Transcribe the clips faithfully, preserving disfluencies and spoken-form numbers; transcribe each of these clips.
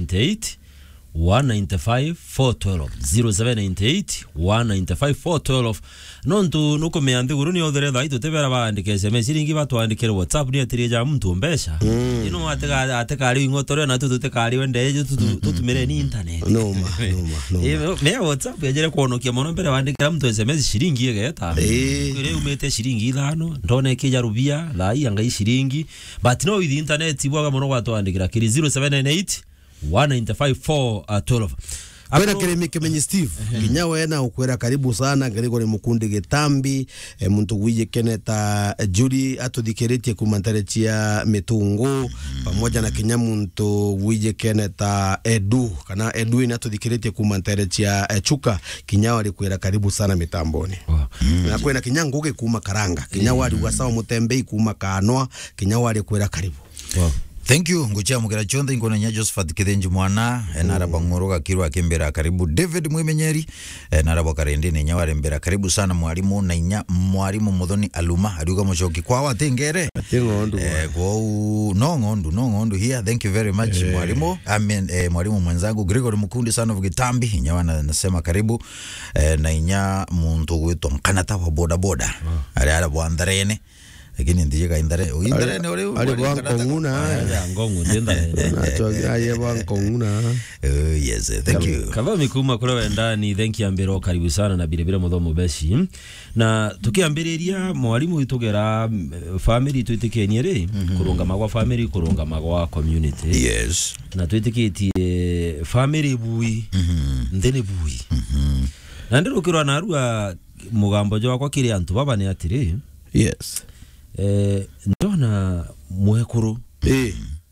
nine eight one nine five four one two zero seven nine eight one nine five four one two nontu nuko meande guruni othere thai tutebera baandike S M S ringi batwandikira WhatsApp ni atirija mtu mbesha ino ateka atekari ingotore na tutekari wende ejo tutumire ni internet no ma no ma me WhatsApp yajere kuonokia mono mbere bandikira mtu S M S shiringi yegeta kure umete shiringi ithano ndone kija rubia thai anga shiringi but no with internet ibwaga mono gwatwandikira kiri zero seven nine eight one nine five four one two Kwena kiremi kemenye Steve kinyawe ena ukwera karibu sana Gregori Mukundi Getambi e, muntu wije keneta e, Judy atudikeretie kumantarechia Metungo pamoja na kinya muntu wije keneta Edu kana Edu ina atudikeretie kumantarechia e, Chuka kinyawe alikwera karibu sana mitamboni wow. mm. na kwena kinya Nguge kuma Karanga kinyawe aliwasawa Mutembei kuma Kanoa kinyawe alikwera karibu wow. Thank you ngucha mugera chonde ngona nya Josephat Kithenji mwana enara bangoroga kirwa kembera karibu David Mwimenyeri enara bakarende ne nyaware mbera karibu sana mwalimu na nya mwalimu Muthoni Aluma aduga muchoki kwa watengere atingondu eh kwa no ngondu no ngondu here thank you very much eh. mwalimu amen eh, mwalimu mwenzangu Gregory Mukundi sana of Gitambi nyawana nasema karibu eh, na nya muntu gwitwa mkanata wa boda boda oh. ali ala bwandarene lakini ndiye kaindare indare ne ole ali bwankonguna ya ngongu ndendare nacho aye bwankonguna oh yes thank you kaba mikuma kule wendani thank you ambero karibu sana na bilebile muthomo beshi na tukiambiriria mwalimu itugera family twitikenye ri kurunga magwa family kurunga magwa community yes na twitikitie family bui ndene bui na ndiro kirwa narua mugambo jo kwa kiri antu baba ne atiri yes eh ndona mwekuru eh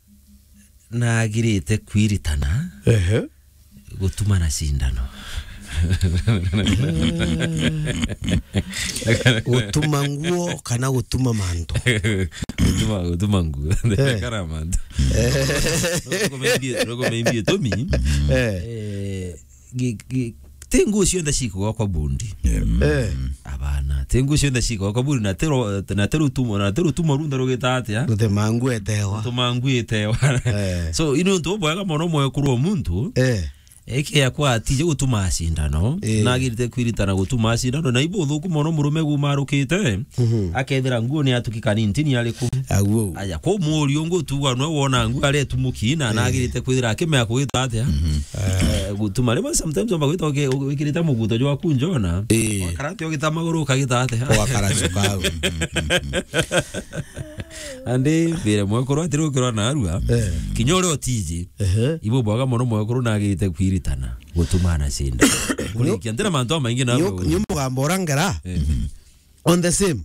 na agirite kwiritana ehe gutuma na sindano gutuma nguo kana gutuma manto gutuma gutuma nguo kana manto roko meimbie roko meimbie tomi eh tengu sio ndashiko kwa bundi eh abana tengu sio ndashiko kwa bundi na tero na tero tumo na tero tumo runda rogeta atia rute mangu etewa to mangu etewa so ino ndo boyaga mono moyo kuro muntu eh eke yakwa atije gutuma sindano na girite kwiritana gutuma sindano na ibo thuku mono murume gumarukite akethera nguo ni atukikani ntini aliku aguo aya ko muri ngo tuwa no wona nguo ale tumukina na girite kwithira akimya kwita atia gutuma lema sometimes omba kwita oke wikirita muguto jwa kunjona wakarati ogita maguru kagita atia wakarachuka ande vire mwekoro atiro kirwa na arua kinyore otiji ibo bwaga mono mwekoro na girite kwiritana gutumana sinda kuri kiandira manto maingi na nyumbo gamborangera on the same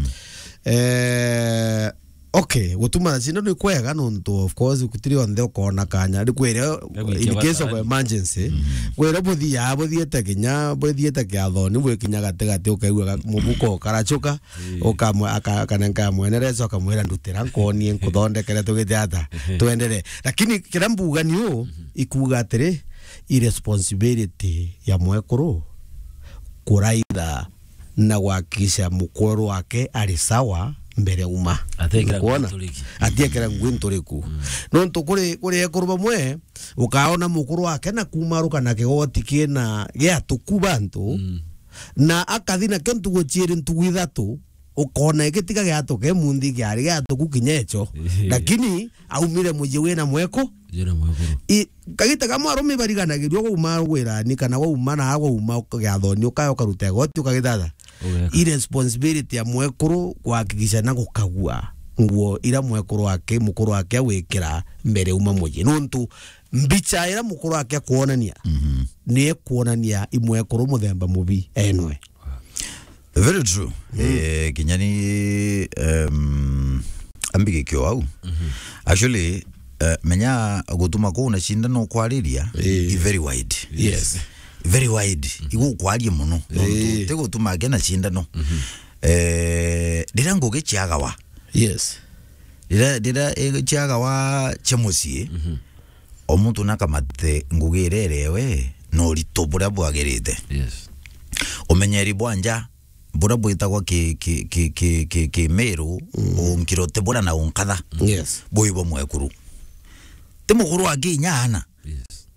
eh okay gutuma sinda no kwega nonto of course kutiri on the kona kanya rikwere in case of emergency kwera bothi ya bothi tekinya bothi tekiathoni bwe kinya gategate ukaigwa mubuko karachuka ukamwe akanenga mwenerezo akamwera ndutira nkoni nkuthondekere tugithata tuendere lakini kira mbuga niu ikuga atiri irresponsibility ya mwekuru kuraitha na gwakisha mukoro wake ari sawa mbere uma kuona atiekera ngwinturiku no ntukuri kuri ekuru bamwe ukaona mukuru wake na kumaruka na kigoti kina gya tukubantu na akathina kentu gochiri ntuwithatu ukona igitiga gya tuke mundi gyari gya tukukinyecho lakini aumire muje wena mweko jena mwekuru i kagita kama arumi bariganagirio guma gwira ni kana guma na agwa uma gyathoni ukayo karute goti ukagithatha irresponsibility ya mwekuru kuhakikisha na gukagua nguo ira mwekuru wake mukuru wake wikira mbere uma muje nontu mbicha ira mukuru wake kuonania mm ni kuonania imwekuru muthemba mubi enwe very true mm. eh kinyani um ambige kyo au mm -hmm. actually uh, menya gutuma ko na shinda no kwariria yeah. is very wide yes very wide igo kwarie muno hey. tego tumage na shinda no mm -hmm. eh dira ngoge chiagawa yes dira dira ego chiagawa chemusie mm -hmm. omuntu nakamate ngugirerewe no litobura bwagerete yes omenyeri bwanja bura bwita kwa ki ki ki ki ki ki meru mm. onkirote bura na onkatha yes boibo mwekuru temuguru aginyana yes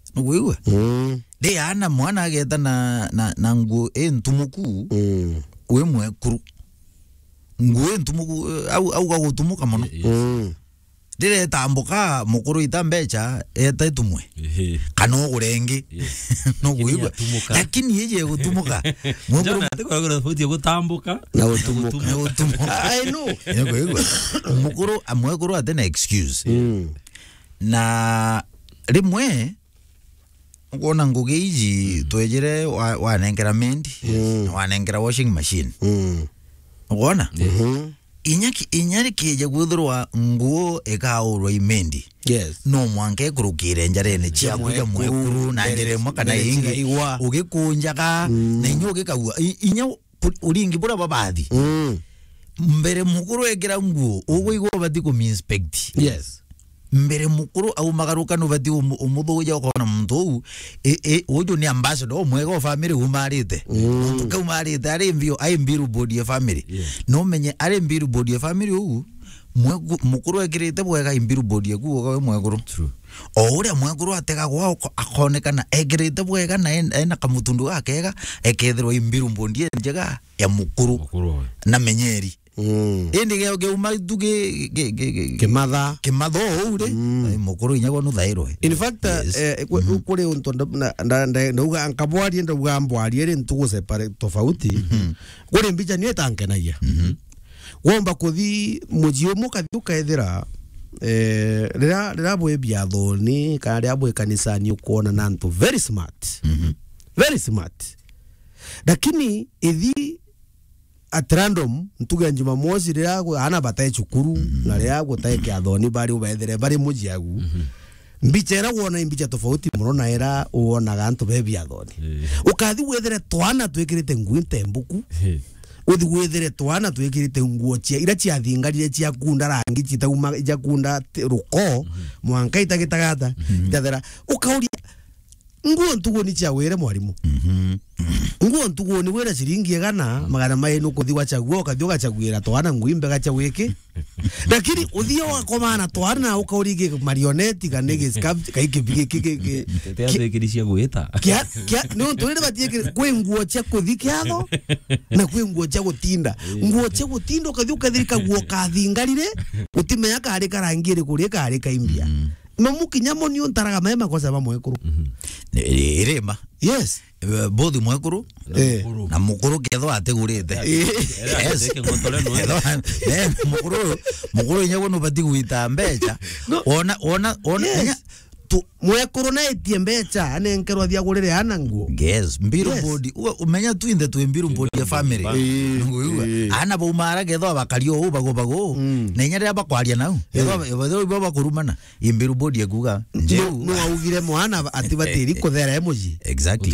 Nuguigwa. Mm. De ana mwana ageta na na na nguo entumuku. Mm. We mwekuru. Nguo entumuku au au gagutumuka muno. Mm. Dire tambuka mukuru itambecha eta itumwe. Kano gurengi. Nuguigwa. Lakini yeje gutumuka. Mukuru atekora gura futi gutambuka na gutumuka. Gutumuka. I know. Nuguigwa. Mukuru amwekuru atena excuse. Mm. Na rimwe ngona ngugi iji twejere wa, wa nengera mendi Mm. wa nengera washing machine Mm. ngona Mhm. inyaki inyari kije guthurwa nguo ekaurwa imendi Yes. no mwanke kurukire njarene cia kuja mwekuru na njere mwaka na ingi ugikunjaga na inyo gikagua inya uringi bura babathi Mm. mbere mukuru egera nguo ugwigwa bati ku inspect. Yes. Mbere mukuru au magaruka no bati umuthuja ukona muntu e e ujo ni ambassador mwego family umarite muntu ka umarite ari mbio ai mbiru body ya family no menye ari mbiru body ya family u mwego mukuru egirite bwega imbiru body yaku ugawe mweguru True. o uria mweguru atega gwa akonekana egirite bwega na ena kamutundu akega ekethirwo imbiru body njega ya mukuru Mukuru. na menyeri. Mm. Indi ge ge umatuge ge ge Ke matha. ke matho ure mukuru inyago no thairo. In fact, eh kule unto nda nda uga ankabwari nda uga ambwari ere ntugo separe tofauti. Kule mbicha ni etanke na ya. Womba kuthi mujio muka thuka ethira eh rira rira bwe biatho ni kana rira bwe kanisa ni ukona nantu very smart. Very smart. Lakini ithi at random ntuga Jumamosi rira ana batae chukuru mm -hmm. na rira gutae kiathoni bari ubethere bari mujiagu mm -hmm. mbicha era wona mbicha tofauti muno na era wona gantu be biathoni yeah. ukathi wethere twana twikirite ngui tembuku yeah. uthi wethere twana twikirite nguo cia ira cia thingarire cia kunda rangi citauma ija kunda ruko mm -hmm. mwanka itagitagata mm -hmm. itathera ukauria nguo ntugo ni cia wire mwarimu Mhm nguo ntugo ni wira ciringi egana magana mai no kuthi wachagua ukathioga chagwira twana nguimbe gacha wiki lakini uthio wakomana twana ukaurige marioneti kanege scap kaike bige kike Tete kirisia gwita kia kia no twire batie kwe nguo cia kuthi kiatho na kwe nguo cia gutinda nguo cia gutinda ukathioka thirika guo kathingarire utimenya kari karangire kuria kari kaimbia mamukinya moni ontaraga mema kwa sababu mwekuru irema yes bothi mwekuru eh na mukuru ketho ategurite yes eh mukuru mukuru nyago no bati gwita mbecha ona ona ona tu mwekuru na etie mbecha anenkerwa thia gurire ana nguo yes mbiru body umenya tu inde tu mbiru body ya family nguiwa ana bo mara ketho abakario u bago bago na nyare abakwaria nau ketho batho baba kurumana imbiru body ekuga njeu no augire mwana ati batiri kuthera emoji exactly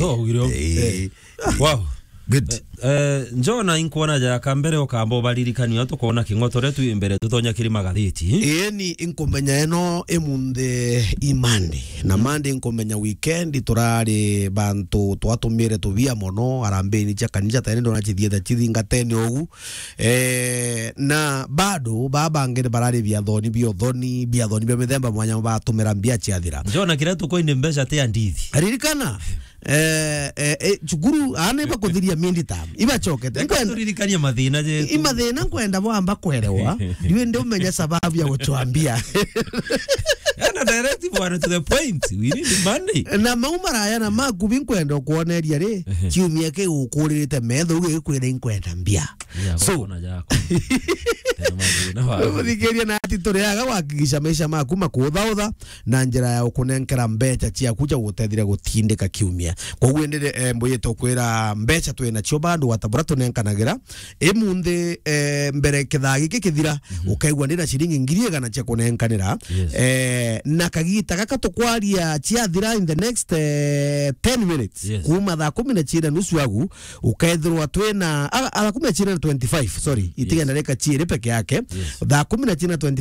wow good eh njona inkuona ja kambere okambo baririkania tukona kingotore tu imbere tutonya kiri magathiti eni inkomenya eno emunde imande na mande inkomenya weekend turari bantu twatumire tubia mono arambeni cha kanija tene ndo nachithietha chithinga tene ogu eh na bado babangere barari bia thoni bio thoni bia thoni bia mithemba mwanya batumira mbia chiathira njona kire tukoine mbeca te andithi aririkana eh eh chukuru ane bakuthiria mindi tam iba chokete turirikania mathina je imathina kwenda mwamba kwerewa ndiwe ndio umenya sababu ya gutwambia ana directive one to the point we need money na maumara ya na makubi kwenda kuoneria ri kiumia ke gukuririte metho ugikwira inkwenda mbia so na jako tena mathina wa thigeria na ati turiaga wakigisha maisha maku makuthautha na njira ya ukunenkera mbeca cia kuja gutethira gutindika kiumia koguo ndire mboye tokwira mbeca twina cio bandu watabura tunenkanagira emunde mbere kithagi kithira ukaigwa ndira ciringi ngiri igana cia kunenkanira eh na kagita gaka tukwaria cia thira in the next uh, ten minutes yes. kuma thaa kumi na chira nusu agu ukaethirwa twina ala kumi na chira twenty-five sorry itigenda reka chire peke yake thaa kumi na chira twenty-five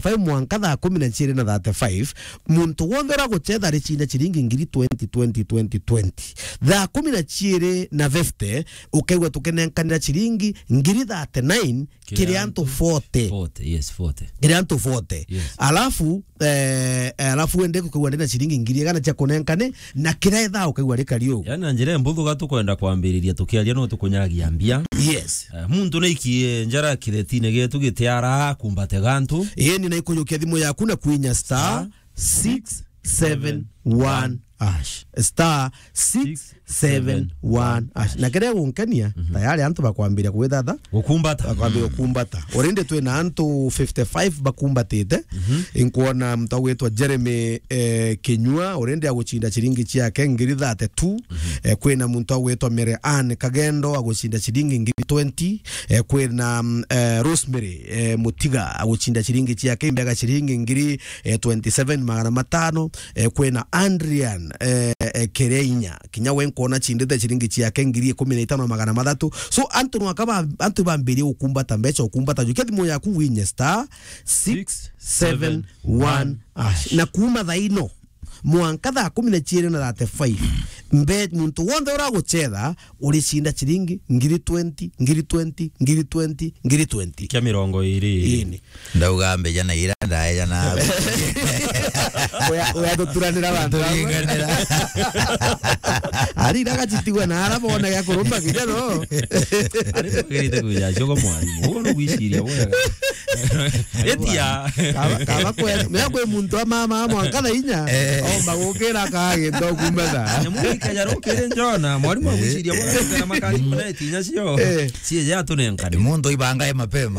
twenty-five mwanka thaa kumi na chiri na thirty-five muntu wothe ora guchetha ricinda chiringi ngiri twenty twenty twenty twenty thaa kumi na chiri na fifty ukaigwa tukenenkanira chiringi ngiri thirty-nine kiri antu forty forty yes forty kiri antu forty yes. Alafu eh alafu wende kukaigwa ndina chiringi ngiri kana cha kunenkane na kira thaa ukaigwa rikario yani njira mbuthu gatukwenda kwambiriria tukiaria no tukunyagia mbia yes uh, muntu naikie njara kiretine getu gitiara kumbate gantu yeni na ikuyukia thimu yaku na kuinya star six seven one ash star six seven one ash na kere gunkania tayari antu bakwambiria gwithatha gukumbata bakwambiria gukumbata orinde twe na antu fifty-five bakumbatite inkuona mtu wetwa Jeremy eh, Kinyua orinde aguchinda chiringi ciake ngiri thirty-two eh, kwina muntu wetwa Mary Ann Kagendo aguchinda chiringi ngiri twenty eh, kwina eh, Rosemary eh, Mutiga aguchinda chiringi ciake mbega chiringi ngiri eh, twenty-seven magana matano eh, kwina Andrian eh, eh, Kereinya kinya wenkona chindete chiringi ciake ngiri kumi na tano magana mathatu so antu nwakaba antu bambiri ukumbata mbecha ukumbata juke thimu yaku winye star six seven one ash na kuma thaino mwanka thaa kumi na chiri na thirty-five mbe muntu wonde ora guchetha uri cinda chiringi ngiri twenty ngiri twenty ngiri twenty ngiri twenty kia mirongo iri ini ndauga mbeja na ira ndaeja na oya oya tuturanira bantu ari daga chitigwa na ara bona ya kurumba kija no ari tukirite kuja choko mwalimu uno gwiciria boya etia kaba kwa me kwa muntu ama mama mwanka thaa inya o magukira kage ndo kumbatha nyamurika jarokere njona mwalimu agwiciria boya na makali mona tinya cio cie ya tunenkani muntu ibanga ya mapema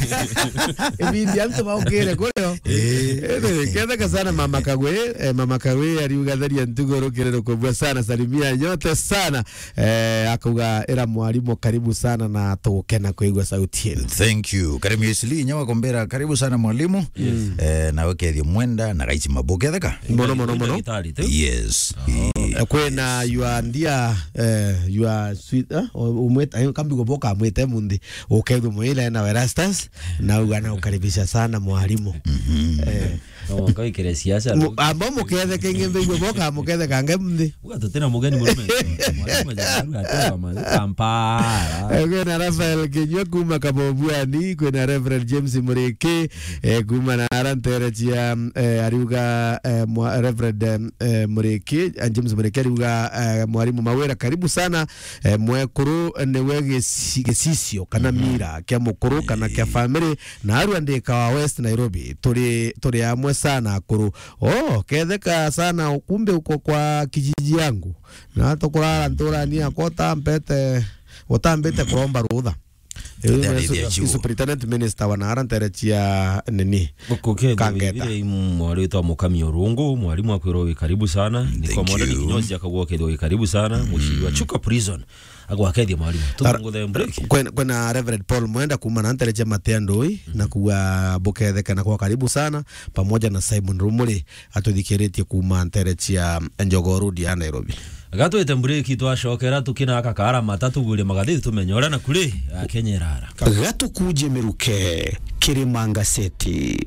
ebindi antu baukire kureo eh kenda sana mama Kagwe eh, mama Kagwe aliugadharia ntugoro kirero kubwa sana salimia nyote sana eh akuga era mwalimu karibu sana na tukena kuigwa sauti yenu. Thank you karibu Yesli nyawa kombera karibu sana mwalimu yes. eh na weke mwenda na gaichi maboke thaka mono mono mono yes oh. kwena yua ndia eh yua sweet eh umweta kambi goboka mwete mundi ukedu mwile na Verastas na ugana ukaribisha sana mwalimu eh no kai kire siasa amba mukethe kingembe goboka mukethe kange mundi ugatutena mugeni murume mwalimu jaru atoa mazi Kampala kwena Rafael Kinyua kuma Kabobuani kwena Reverend James Mureke eh kuma na arantere chia eh ariuga eh, Reverend eh, Mureke James Mureke ariuga eh, mwalimu Mawera karibu sana eh, mwekuru newe gesisio kana mira kia mukuru kana kia family na aru andika wa West Nairobi turi turi amwe sana kuru oh ketheka sana kumbe uko kwa kijiji yangu na hata kulala ntura ni akota mpete otambete kuomba rudha Superintendent Minister wanara nterechia nini kangeta ile mwalimu wa Mukami Orungu mwalimu akwiro karibu sana ni kwa mwalimu kinyozi akagwa kedo karibu sana mushiri Chuka Prison agwa kedia mwalimu tungo the break kwena kwena Reverend Paul Mwenda kuma na nterechia Matendoi na kuwa boketheka na kwa karibu sana pamoja na Simon Rumuli atudhikiretie kuma nterechia Njogoo ya Nairobi gato etembreaki twashokera tukina akakara matatu bure magathi tumenyora na kuri akenyerara gato kuje meruke Kirimanga Seti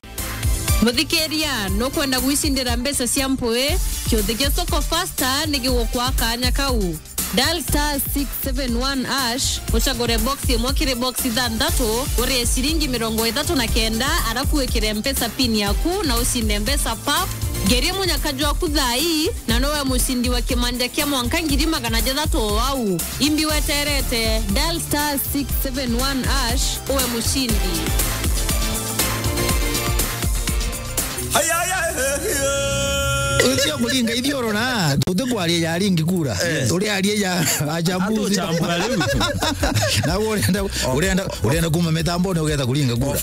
Muthikeria no kwenda gwicindira mbeca cia mpwe kiuthige soko faster nigiwo kwa kanya kau dial star six seven one ash uchagore box imwe kire box ithandatu uri ciringi mirongo ithatu na kenda arafu wikire mpesa pin yaku na ucinde mbeca pap geria munyakajwa kuthai na nowe mucindi wa kimanja kia mwanka ngiri magana jathatu wau imbi weterete dial star six seven one ash uwe mucindi Ucio kulinga ithioro na tutikwaria ya ringi kura turi aria ya ajambuzi na urenda urenda urenda kuma mitambo ne ugetha kulinga kura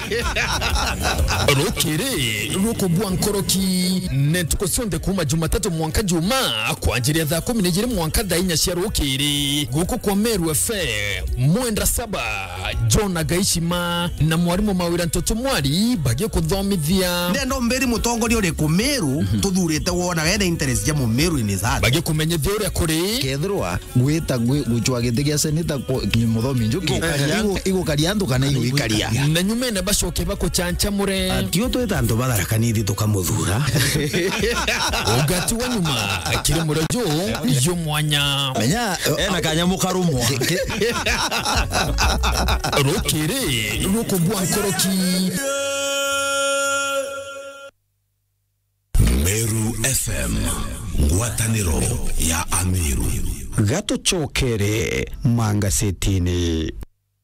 rukiri ruko bwankoroki netuko sonde kuma Jumatatu mwanka juma kwa ajili ya kumi na mbili mwanka dainya cia rukiri guko kwa Meru F M mwenda saba John Gaishima na mwalimu Mawira Ntoto Mwari bagie kuthomithia ndendo mberi mutongori uri ku Meru tuthurite wona wena interest ya mumeru ni za bage kumenye theoria kuri kethirwa gwita guchwa gitigia senita muthomi njuki igo kariandu kana igo ikaria na nyume na bacoke bakucanca mure atio twetandu batharakaniri tukamuthura ugati wa nyuma akiri murejo yo mwanya menya ena kanya mukarumwa rokere ruko bwa nkoroki Meru F M ngwataniro ya Amiru gato chokere mangasetini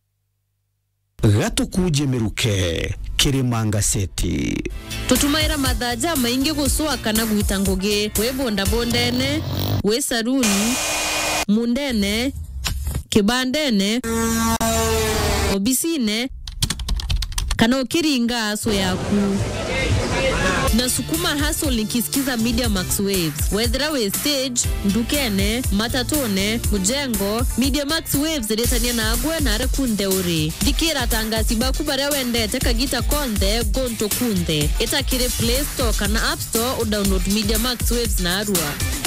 gato kuje meruke kiri mangaseti tutumaira mathaja maingi guswa kana gwita ngugi we bonda bondene we saruni mundene kibandene obisine kana ukiringa aso yaku na sukuma hustle nikisikiza Media Max Waves whether we stage ndukene matatone mujengo Media Max Waves retania na agwe na rekunde uri dikira tangasi baku bare wende teka gita konde gonto kunde eta kire Play Store kana App Store u download Media Max Waves na arua